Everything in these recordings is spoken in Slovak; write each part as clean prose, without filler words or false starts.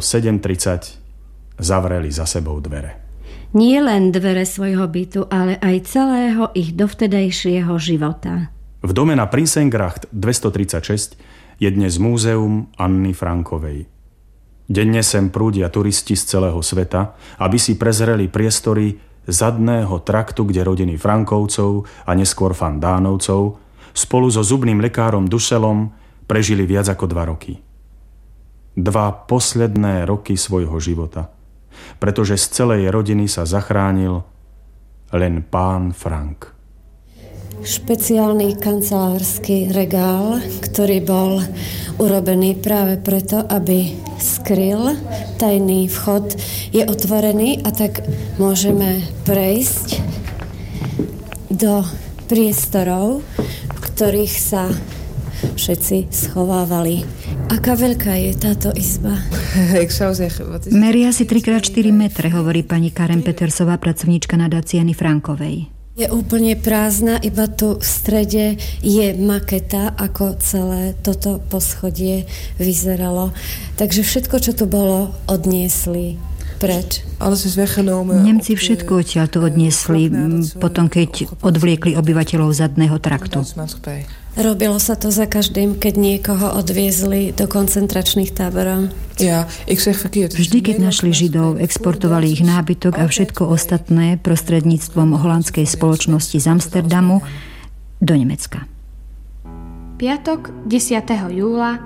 7:30 zavreli za sebou dvere. Nie len dvere svojho bytu, ale aj celého ich dovtedajšieho života. V dome na Prinsengracht 236 je dnes múzeum Anny Frankovej. Denne sem prúdia turisti z celého sveta, aby si prezreli priestory zadného traktu, kde rodiny Frankovcov a neskôr Fandánovcov spolu so zubným lekárom Dušelom prežili viac ako 2 roky. 2 posledné roky svojho života, pretože z celej rodiny sa zachránil len pán Frank. Špeciálny kancelársky regál, ktorý bol urobený práve preto, aby skryl tajný vchod, je otvorený a tak môžeme prejsť do priestorov, v ktorých sa všetci schovávali. Aká veľká je táto izba? Meria si 3x4 metre, hovorí pani Karen Petersová, pracovníčka nadácie Anny Frankovej. Je úplne prázdna, iba tu v strede je maketa, ako celé toto poschodie vyzeralo. Takže všetko, čo tu bolo, odniesli preč. Nemci všetko odtiaľto odniesli, potom keď odvliekli obyvateľov zadného traktu. Robilo sa to za každým, keď niekoho odviezli do koncentračných táborov? Vždy, keď našli Židov, exportovali ich nábytok a všetko ostatné prostredníctvom holandskej spoločnosti z Amsterdamu do Nemecka. Piatok 10. júla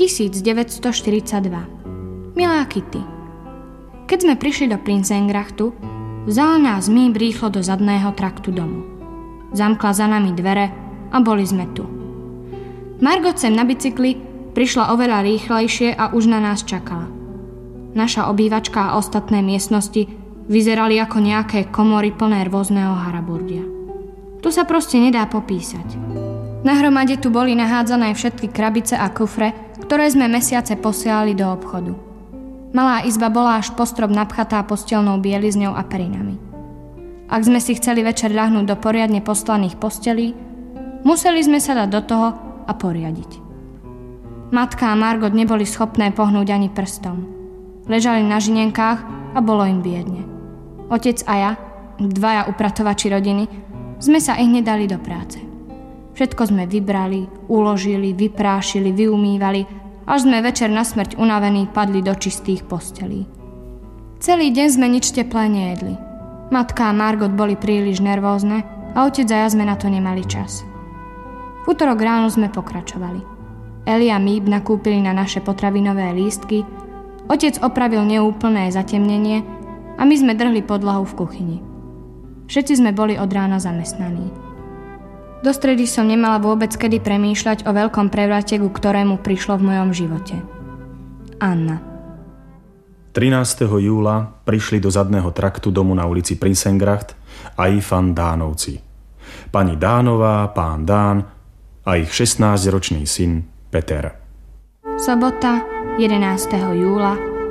1942. Milá Kitty, keď sme prišli do Prinsengrachtu, vzal nás mým rýchlo do zadného traktu domu. Zamkla za nami dvere a boli sme tu. Margot sem na bicykli prišla oveľa rýchlejšie a už na nás čakala. Naša obývačka a ostatné miestnosti vyzerali ako nejaké komory plné rôzneho haraburdia. Tu sa proste nedá popísať. Na hromade tu boli nahádzané všetky krabice a kufre, ktoré sme mesiace posielali do obchodu. Malá izba bola až po strop napchatá posteľnou bielizňou a perinami. Ak sme si chceli večer ľahnúť do poriadne postlaných postelí, museli sme sa dať do toho a poriadiť. Matka a Margot neboli schopné pohnúť ani prstom. Ležali na žinenkách a bolo im biedne. Otec a ja, 2 upratovači rodiny, sme sa ich nedali do práce. Všetko sme vybrali, uložili, vyprášili, vyumývali, až sme večer na smrť unavení padli do čistých postelí. Celý deň sme nič teplé nejedli. Matka a Margot boli príliš nervózne a otec a ja sme na to nemali čas. V utorok ráno sme pokračovali. Eli a Míb nakúpili na naše potravinové lístky, otec opravil neúplné zatemnenie a my sme drhli podlahu v kuchyni. Všetci sme boli od rána zamestnaní. Do stredy som nemala vôbec kedy premýšľať o veľkom prevrate, ku ktorému prišlo v mojom živote. Anna. 13. júla prišli do zadného traktu domu na ulici Prinsengracht aj Fandánovci. Pani Dánová, pán Dán a ich 16-ročný syn Peter. Sobota 11. júla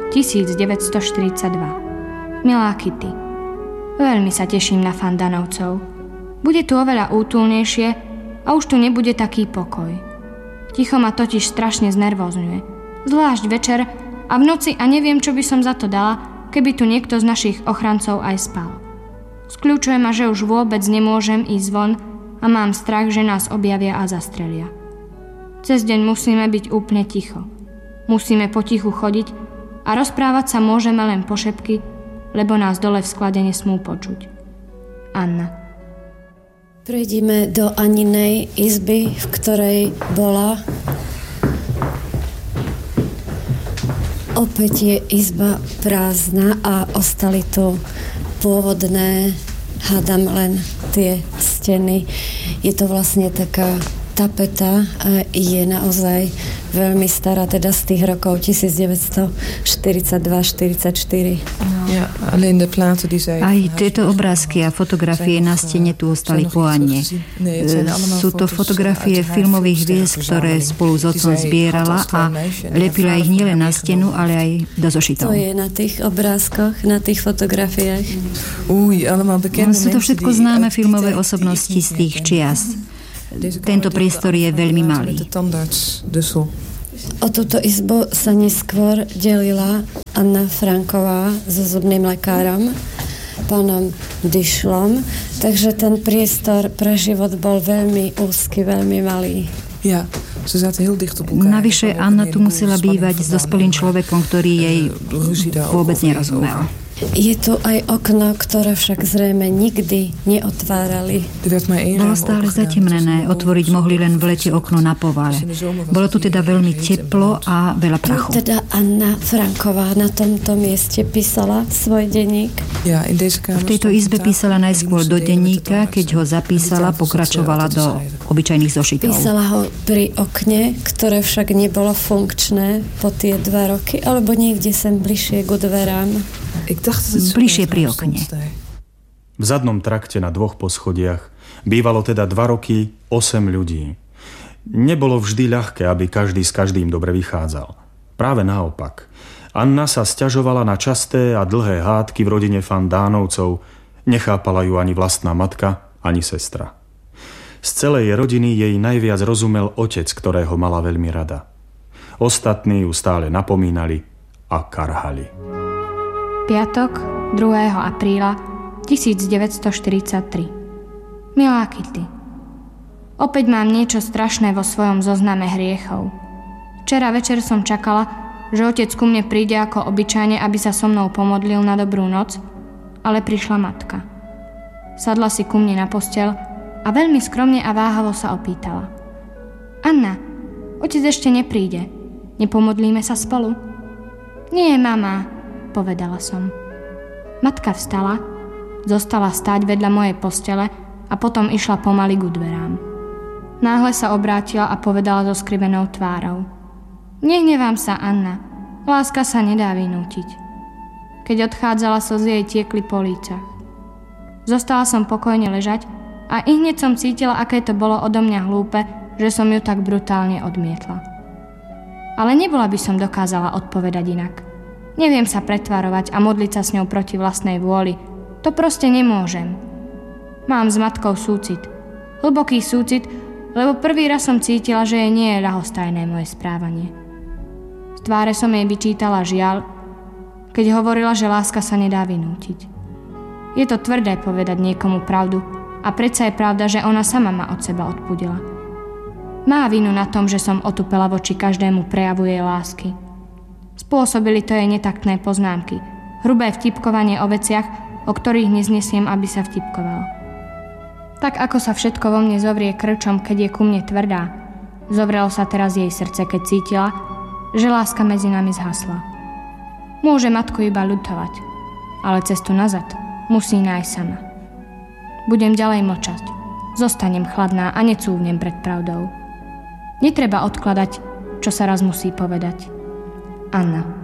1942. Milá Kitty, veľmi sa teším na Fandánovcov. Bude tu oveľa útulnejšie a už tu nebude taký pokoj. Ticho ma totiž strašne znervózňuje. Zvlášť večer a v noci a neviem, čo by som za to dala, keby tu niekto z našich ochrancov aj spal. Skľúčuje ma, že už vôbec nemôžem ísť von a mám strach, že nás objavia a zastrelia. Cez deň musíme byť úplne ticho. Musíme potichu chodiť a rozprávať sa môžeme len po šepky, lebo nás dole v sklade nesmú počuť. Anna. Prejdime do Aninej izby, v ktorej bola. Opäť je izba prázdna a ostali tu pôvodné, hádam len tie steny. Je to vlastne taká tapeta a je naozaj veľmi stará, teda z tých rokov 1942-44. Aj tieto obrázky a fotografie na stene tu ostali po Anne. Sú to fotografie filmových hviezd, ktoré spolu s otcom zbierala a lepila ich nielen na stenu, ale aj do zošitov. To je na tých obrázkoch, na tých fotografiách. Sú to všetko známe filmové osobnosti z tých čias. Tento priestor je veľmi malý. O túto izbu sa neskôr delila Anna Franková so zubným lekárom, pánom Dyšlom, takže ten priestor pre život bol veľmi úzky, veľmi malý. Ja. Navyše Anna tu musela bývať s dospelým človekom, ktorý jej vôbec nerozumel. Je tu aj okno, ktoré však zrejme nikdy neotvárali. Bolo stále zatemnené, otvoriť mohli len v lete okno na povale. Bolo tu teda veľmi teplo a veľa prachu. Tu teda Anna Franková na tomto mieste písala svoj denník. V tejto izbe písala najskôr do denníka, keď ho zapísala, pokračovala do obyčajných zošitov. Písala ho pri okne, ktoré však nebolo funkčné po tie 2 roky, alebo niekde sem bližšie k dverám. Bližšie pri okne. V zadnom trakte na 2 poschodiach bývalo teda 2 roky 8 ľudí. Nebolo vždy ľahké, aby každý s každým dobre vychádzal. Práve naopak. Anna sa sťažovala na časté a dlhé hádky v rodine Fandánovcov. Nechápala ju ani vlastná matka, ani sestra. Z celej rodiny jej najviac rozumel otec, ktorého mala veľmi rada. Ostatní ju stále napomínali a karhali. Piatok, 2. apríla 1943. Milá Kitty, opäť mám niečo strašné vo svojom zozname hriechov. Včera večer som čakala, že otec ku mne príde ako obyčajne, aby sa so mnou pomodlil na dobrú noc, ale prišla matka. Sadla si ku mne na posteľ a veľmi skromne a váhavo sa opýtala. Anna, otec ešte nepríde. Nepomodlíme sa spolu? Nie, mama, povedala som. Matka vstala, zostala stáť vedľa mojej postele a potom išla pomaly ku dverám. Náhle sa obrátila a povedala so skrivenou tvárou. Nehnevám sa, Anna. Láska sa nedá vynútiť. Keď odchádzala, slzy jej tiekli po lícach. Zostala som pokojne ležať a ihneď som cítila, aké to bolo odo mňa hlúpe, že som ju tak brutálne odmietla. Ale nebola by som dokázala odpovedať inak. Neviem sa pretvarovať a modliť sa s ňou proti vlastnej vôli. To proste nemôžem. Mám s matkou súcit. Hlboký súcit, lebo prvý raz som cítila, že jej nie je ľahostajné moje správanie. V tváre som jej vyčítala žiaľ, keď hovorila, že láska sa nedá vynútiť. Je to tvrdé povedať niekomu pravdu a predsa je pravda, že ona sama ma od seba odpudila. Má vinu na tom, že som otupela voči každému prejavu jej lásky. Spôsobili to jej netaktné poznámky, hrubé vtipkovanie o veciach, o ktorých neznesiem, aby sa vtipkovalo. Tak ako sa všetko vo mne zovrie krčom, keď je ku mne tvrdá, zovrelo sa teraz jej srdce, keď cítila, že láska medzi nami zhasla. Môže matku iba ľutovať, ale cestu nazad musí nájsť sama. Budem ďalej mlčať, zostanem chladná a necúvnem pred pravdou. Netreba odkladať, čo sa raz musí povedať. Anna.